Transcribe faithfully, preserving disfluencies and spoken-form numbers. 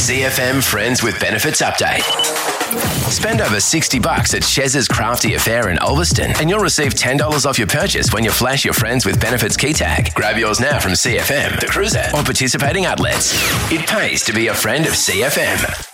C F M Friends with Benefits update. Spend over sixty bucks at Chez's Crafty Affair in Ulverston and you'll receive ten dollars off your purchase when you flash your Friends with Benefits key tag. Grab yours now from C F M, The Cruiser, or participating outlets. It pays to be a friend of C F M.